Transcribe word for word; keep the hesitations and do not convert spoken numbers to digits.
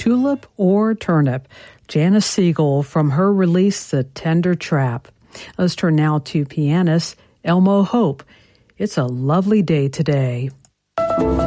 tulip or turnip. Janice Siegel from her release, The Tender Trap. Let's turn now to pianist Elmo Hope. It's a lovely day today.